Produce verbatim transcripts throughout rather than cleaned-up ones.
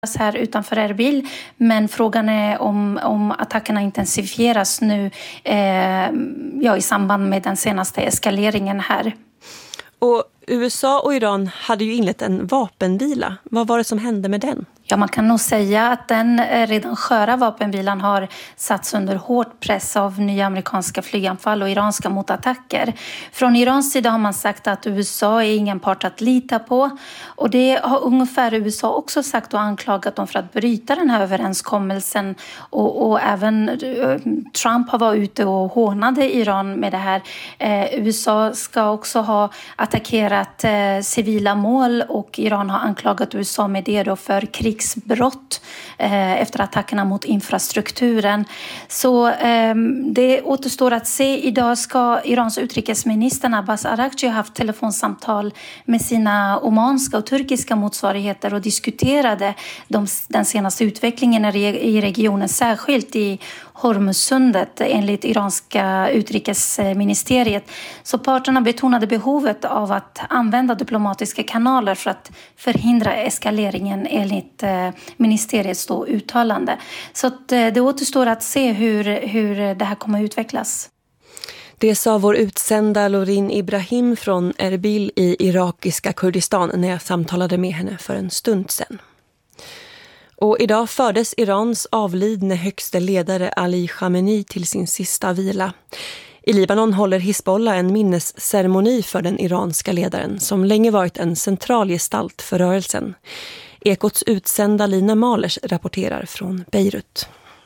här utanför Erbil, men frågan är om, om attackerna intensifieras nu eh, ja, i samband med den senaste eskaleringen här. Och U S A och Iran hade ju inlett en vapenvila. Vad var det som hände med den? Ja, man kan nog säga att den redan sköra vapenvilan har satts under hård press av nya amerikanska flyganfall och iranska motattacker. Från Irans sida har man sagt att U S A är ingen part att lita på. Och det har ungefär U S A också sagt och anklagat dem för att bryta den här överenskommelsen. Och, och även Trump har varit ute och hånade Iran med det här. Eh, U S A ska också ha attackerat eh, civila mål och Iran har anklagat U S A med det då för krig brott eh, efter attackerna mot infrastrukturen. Så eh, det återstår att se. Idag ska Irans utrikesminister Abbas Araghchi ha haft telefonsamtal med sina omanska och turkiska motsvarigheter och diskuterade de, den senaste utvecklingen i regionen, särskilt i Hormuzsundet enligt iranska utrikesministeriet. Så parterna betonade behovet av att använda diplomatiska kanaler för att förhindra eskaleringen enligt eh, ministeriets då uttalande. Så att, eh, det återstår att se hur, hur det här kommer att utvecklas. Det sa vår utsända Lorin Ibrahim från Erbil i irakiska Kurdistan när jag samtalade med henne för en stund sedan. Och idag fördes Irans avlidne högste ledare Ali Khamenei till sin sista vila. I Libanon håller Hizbollah en minnesceremoni för den iranska ledaren som länge varit en central gestalt för rörelsen. Ekots utsända Lina Malers rapporterar från Beirut.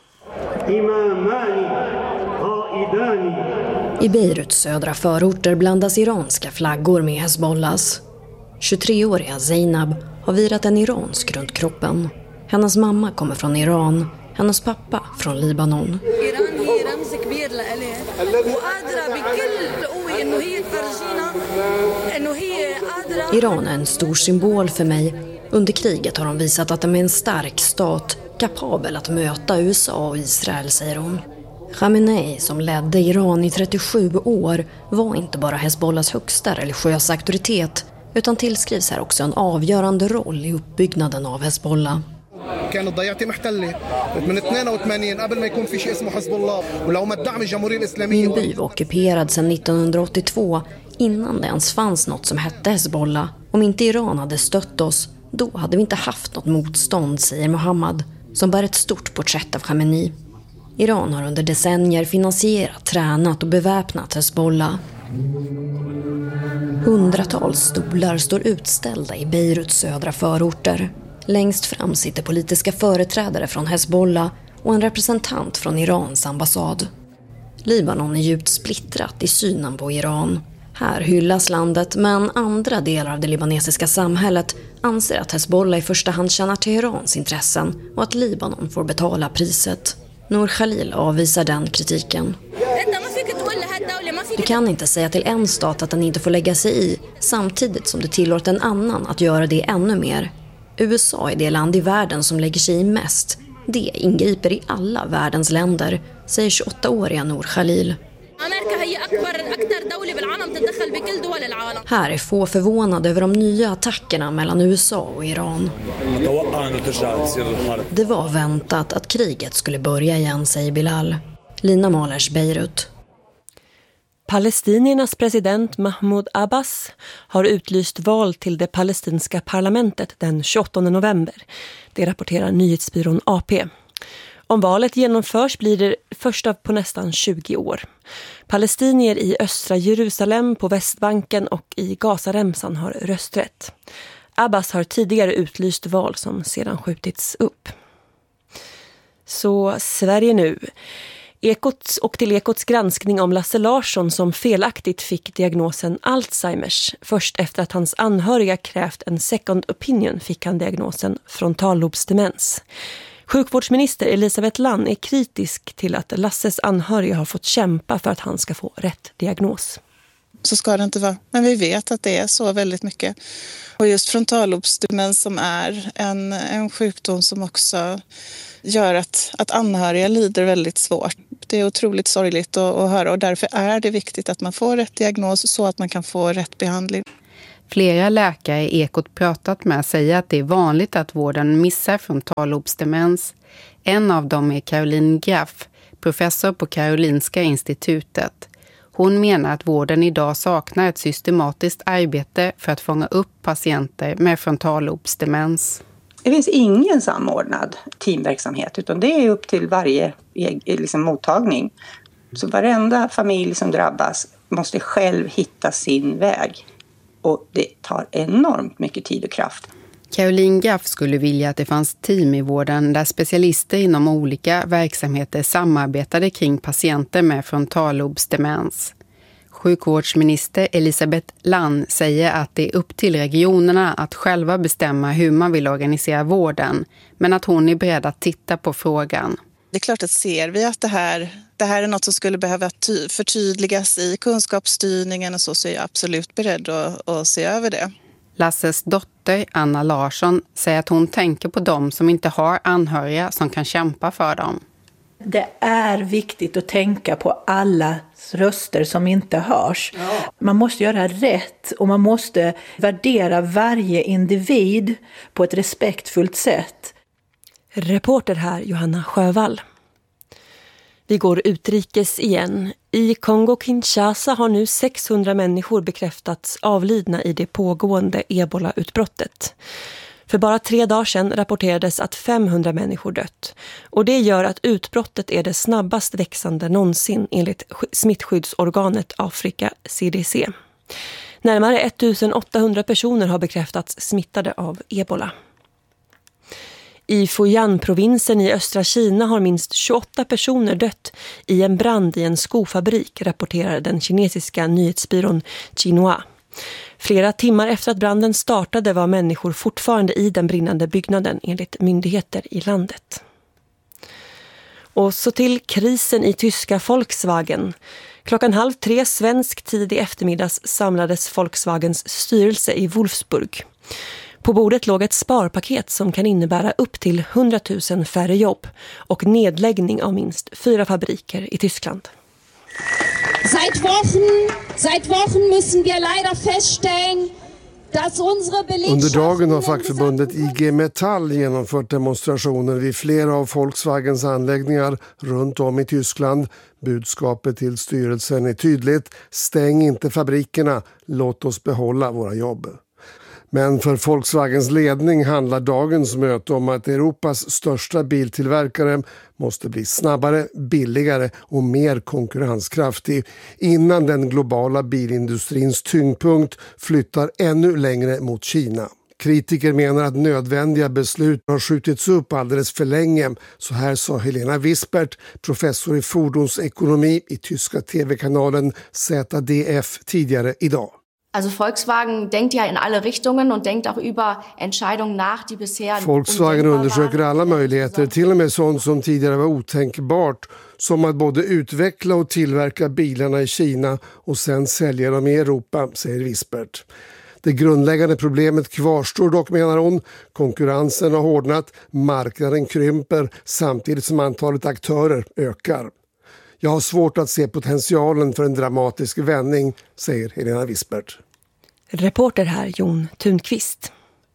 I Beiruts södra förorter blandas iranska flaggor med Hezbollahs. tjugotreåriga Zainab har virat en iransk runt kroppen. Hennes mamma kommer från Iran, hennes pappa från Libanon. Iran är en stor symbol för mig. Under kriget har de visat att de är en stark stat, kapabel att möta U S A och Israel, säger hon. Khamenei, som ledde Iran i trettiosju år, var inte bara Hezbollahs högsta religiösa auktoritet, utan tillskrivs här också en avgörande roll i uppbyggnaden av Hezbollah. كانت ضيعتي محتلة من اثنين وثمانين قبل ما يكون في شيء اسمه حزب الله ولو ما الدعم الجمهوري الإسلامي. Min by var ockuperad sedan nittonhundraåttiotvå, innan det ens fanns något som hette Hezbollah. Om inte Iran hade stött oss, då hade vi inte haft något motstånd, säger Mohammad, som bär ett stort porträtt av Khamenei. Iran har under decennier finansierat, tränat och beväpnat Hezbollah. Hundratals stolar står utställda i Beiruts södra förorter. Längst fram sitter politiska företrädare från Hezbollah och en representant från Irans ambassad. Libanon är djupt splittrat i synen på Iran. Här hyllas landet, men andra delar av det libanesiska samhället anser att Hezbollah i första hand tjänar Teherans intressen och att Libanon får betala priset. Nour Khalil avvisar den kritiken. Du kan inte säga till en stat att den inte får lägga sig i, samtidigt som du tillåter en annan att göra det ännu mer. U S A är det land i världen som lägger sig i mest. Det ingriper i alla världens länder, säger tjugoåttaåriga Nour Khalil. Här är få förvånade över de nya attackerna mellan U S A och Iran. Det var väntat att kriget skulle börja igen, säger Bilal. Lina Malers, Beirut. Palestiniernas president Mahmoud Abbas har utlyst val till det palestinska parlamentet den tjugoåttonde november. Det rapporterar nyhetsbyrån A P. Om valet genomförs blir det första på nästan tjugo år. Palestinier i östra Jerusalem, på Västbanken och i Gazaremsan har rösträtt. Abbas har tidigare utlyst val som sedan skjutits upp. Så Sverige nu. Ekots och till Ekots granskning om Lasse Larsson som felaktigt fick diagnosen Alzheimers. Först efter att hans anhöriga krävt en second opinion fick han diagnosen frontallobsdemens. Sjukvårdsminister Elisabeth Lann är kritisk till att Lasses anhöriga har fått kämpa för att han ska få rätt diagnos. Så ska det inte vara. Men vi vet att det är så väldigt mycket. Och just frontallobsdemens som är en, en sjukdom som också gör att, att anhöriga lider väldigt svårt. Det är otroligt sorgligt att, att höra och därför är det viktigt att man får rätt diagnos så att man kan få rätt behandling. Flera läkare Ekot pratat med säger att det är vanligt att vården missar frontallobsdemens. En av dem är Caroline Graff, professor på Karolinska institutet. Hon menar att vården idag saknar ett systematiskt arbete för att fånga upp patienter med frontallobsdemens. Det finns ingen samordnad teamverksamhet, utan det är upp till varje liksom, mottagning. Så varenda familj som drabbas måste själv hitta sin väg. Och det tar enormt mycket tid och kraft. Caroline Graff skulle vilja att det fanns team i vården där specialister inom olika verksamheter samarbetade kring patienter med frontallobsdemens. Sjukvårdsminister Elisabeth Lann säger att det är upp till regionerna att själva bestämma hur man vill organisera vården, men att hon är beredd att titta på frågan. Det är klart att ser vi att det här, det här är något som skulle behöva ty- förtydligas i kunskapsstyrningen och så, så är jag absolut beredd att, att se över det. Lasses dotter Anna Larsson säger att hon tänker på dem som inte har anhöriga som kan kämpa för dem. Det är viktigt att tänka på alla röster som inte hörs. Ja. Man måste göra rätt och man måste värdera varje individ på ett respektfullt sätt. Reporter här Johanna Sjövall. Vi går utrikes igen. I Kongo-Kinshasa har nu sexhundra människor bekräftats avlidna i det pågående Ebola-utbrottet. För bara tre dagar sedan rapporterades att femhundra människor dött. Och det gör att utbrottet är det snabbast växande någonsin enligt smittskyddsorganet Afrika C D C. Närmare ettusenåttahundra personer har bekräftats smittade av Ebola. I Fujian-provinsen i östra Kina har minst tjugoåtta personer dött i en brand i en skofabrik, rapporterar den kinesiska nyhetsbyrån Xinhua. Flera timmar efter att branden startade var människor fortfarande i den brinnande byggnaden enligt myndigheter i landet. Och så till krisen i tyska Volkswagen. Klockan halv tre svensk tid i eftermiddags samlades Volkswagens styrelse i Wolfsburg. På bordet låg ett sparpaket som kan innebära upp till hundratusen färre jobb och nedläggning av minst fyra fabriker i Tyskland. Seit Wochen, seit Wochen müssen wir leider feststellen, dass unsere Belegschaft... Under dagen har fackförbundet I G Metall genomfört demonstrationer vid flera av Volkswagens anläggningar runt om i Tyskland. Budskapet till styrelsen är tydligt: stäng inte fabrikerna, låt oss behålla våra jobb. Men för Volkswagens ledning handlar dagens möte om att Europas största biltillverkare måste bli snabbare, billigare och mer konkurrenskraftig innan den globala bilindustrins tyngdpunkt flyttar ännu längre mot Kina. Kritiker menar att nödvändiga beslut har skjutits upp alldeles för länge. Så här sa Helena Wispert, professor i fordonsekonomi i tyska tv-kanalen Z D F tidigare idag. Also Volkswagen denkt ja in alle Richtungen und denkt auch über Entscheidungen nach, die bisher... Volkswagen undersöker alla möjligheter, till och med sånt som tidigare var otänkbart, som att både utveckla och tillverka bilarna i Kina och sen sälja dem i Europa, säger Wispert. Det grundläggande problemet kvarstår dock, menar hon. Konkurrensen har hårdnat, marknaden krymper samtidigt som antalet aktörer ökar. Jag har svårt att se potentialen för en dramatisk vändning, säger Helena Wispert. Reporter här Jon Thunqvist.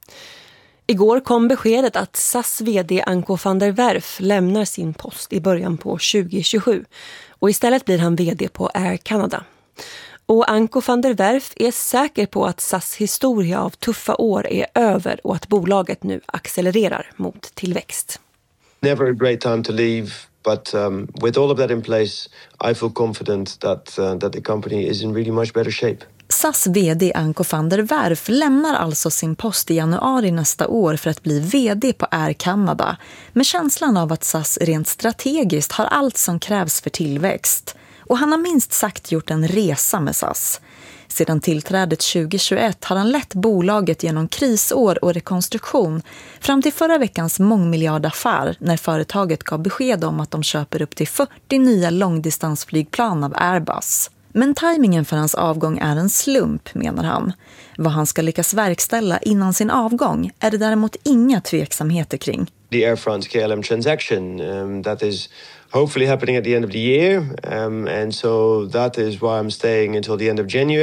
Igår kom beskedet att S A S vd Anko van der Werf lämnar sin post i början på tjugo tjugosju och istället blir han vd på Air Canada. Och Anko van der Werf är säker på att S A S historia av tuffa år är över och att bolaget nu accelererar mot tillväxt. Never a great time to leave. But um, with all of that in place, I feel confident that uh, that the company is in really much better shape. S A S vd Anko van der Werf lämnar alltså sin post i januari nästa år för att bli vd på Air Canada med känslan av att S A S rent strategiskt har allt som krävs för tillväxt. Och han har minst sagt gjort en resa med S A S. Sedan tillträdet tjugo tjugoett har han lett bolaget genom krisår och rekonstruktion fram till förra veckans mångmiljardaffär när företaget gav besked om att de köper upp till fyrtio nya långdistansflygplan av Airbus. Men tajmingen för hans avgång är en slump, menar han. Vad han ska lyckas verkställa innan sin avgång är det däremot inga tveksamheter kring. The Air France K L M transaction, um, that is hopefully happening at the end of the year, um, and so that is why I'm staying until the end of January.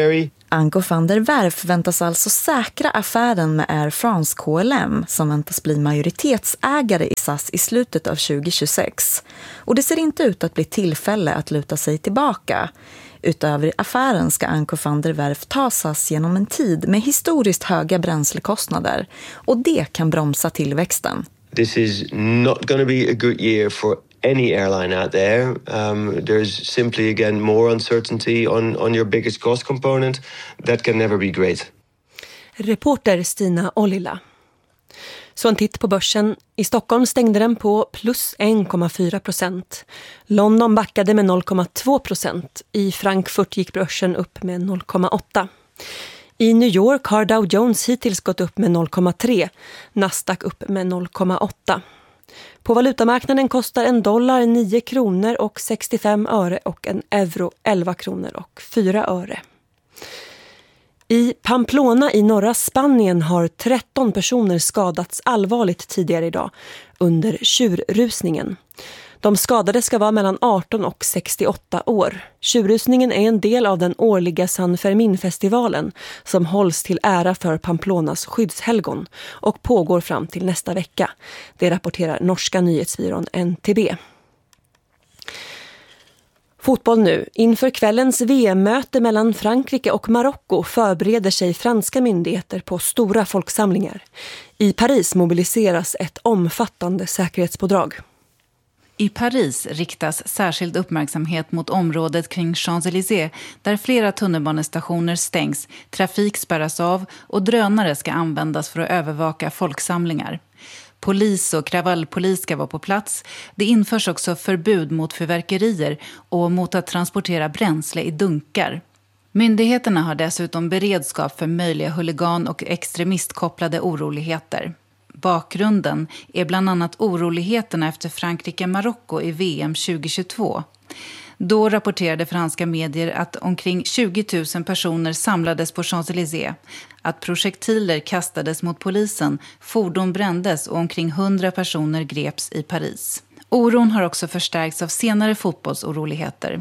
Anko van der Werf väntas alltså säkra affären med Air France K L M som väntas bli majoritetsägare i S A S i slutet av tjugo tjugosex. Och det ser inte ut att bli tillfälle att luta sig tillbaka. Utöver affären ska Anko van der Werf ta S A S genom en tid med historiskt höga bränslekostnader. Och det kan bromsa tillväxten. This is not going to be a good year for any airline out there. Um, there's simply, again, more uncertainty on, on your biggest cost component. That can never be great. Reporter Stina Ollila. Så en titt på börsen. I Stockholm stängde den på plus en komma fyra procent. London backade med noll komma två procent. I Frankfurt gick börsen upp med noll komma åtta. I New York har Dow Jones hittills gått upp med noll komma tre. Nasdaq upp med noll komma åtta. På valutamarknaden kostar en dollar nio kronor och sextiofem öre och en euro elva kronor och fyra öre. I Pamplona i norra Spanien har tretton personer skadats allvarligt tidigare idag under tjurrusningen. De skadade ska vara mellan arton och sextioåtta år. Tjurrusningen är en del av den årliga San Fermin-festivalen som hålls till ära för Pamplonas skyddshelgon och pågår fram till nästa vecka. Det rapporterar norska nyhetsbyrån N T B. Fotboll nu. Inför kvällens V M-möte mellan Frankrike och Marocko förbereder sig franska myndigheter på stora folksamlingar. I Paris mobiliseras ett omfattande säkerhetspådrag. I Paris riktas särskild uppmärksamhet mot området kring Champs-Élysées där flera tunnelbanestationer stängs, trafik spärras av och drönare ska användas för att övervaka folksamlingar. Polis och kravallpolis ska vara på plats. Det införs också förbud mot fyrverkerier och mot att transportera bränsle i dunkar. Myndigheterna har dessutom beredskap för möjliga huligan- och extremistkopplade oroligheter. Bakgrunden är bland annat oroligheterna efter Frankrike-Marocko i V M tjugo tjugotvå. Då rapporterade franska medier att omkring tjugo tusen personer samlades på Champs-Élysées, att projektiler kastades mot polisen, fordon brändes och omkring hundra personer greps i Paris. Oron har också förstärkts av senare fotbollsoroligheter.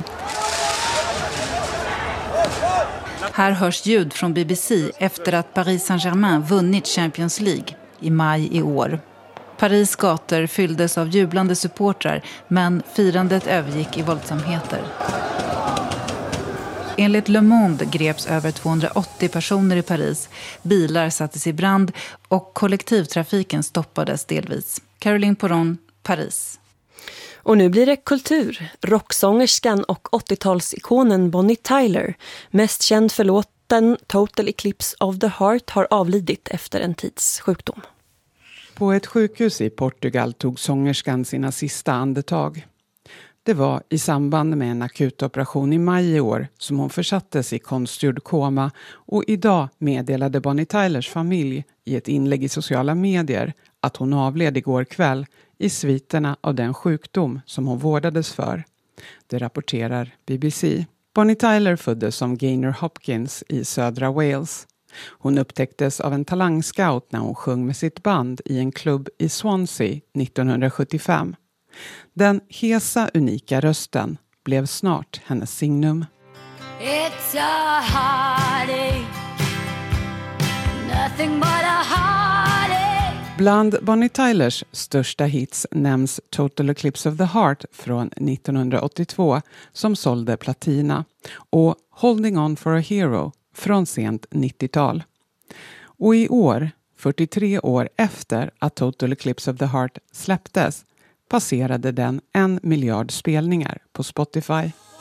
Här hörs ljud från B B C efter att Paris Saint-Germain vunnit Champions League i maj i år. Paris gator fylldes av jublande supportrar, men firandet övergick i våldsamheter. Enligt Le Monde greps över tvåhundraåttio personer i Paris, bilar sattes i brand och kollektivtrafiken stoppades delvis. Caroline Poron, Paris. Och nu blir det kultur. Rocksångerskan och åttiotalsikonen Bonnie Tyler, mest känd för låten Total Eclipse of the Heart, har avlidit efter en tids sjukdom. På ett sjukhus i Portugal tog sångerskan sina sista andetag. Det var i samband med en akutoperation i maj i år som hon försattes i konstgjord koma, och idag meddelade Bonnie Tylers familj i ett inlägg i sociala medier att hon avled igår kväll i sviterna av den sjukdom som hon vårdades för. Det rapporterar B B C. Bonnie Tyler föddes som Gaynor Hopkins i södra Wales. Hon upptäcktes av en talangscout när hon sjöng med sitt band i en klubb i Swansea nittonhundrasjuttiofem. Den hesa, unika rösten blev snart hennes signum. It's a heartache, nothing but a heartache. Bland Bonnie Tylers största hits nämns Total Eclipse of the Heart från nittonhundraåttiotvå som sålde platina, och Holding On for a Hero från sent nittiotal. Och i år, fyrtiotre år efter att Total Eclipse of the Heart släpptes, passerade den en miljard spelningar på Spotify.